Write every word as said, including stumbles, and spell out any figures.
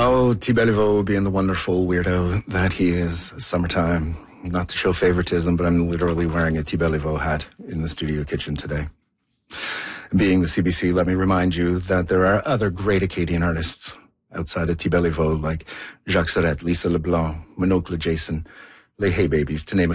Oh, T. Beliveau being the wonderful weirdo that he is. Summertime. Not to show favoritism, but I'm literally wearing a T. Beliveau hat in the studio kitchen today. Being the C B C, let me remind you that there are other great Acadian artists outside of T. Beliveau, like Jacques Sarette, Lisa LeBlanc, Monocle Jason, Les Hay Babies, to name a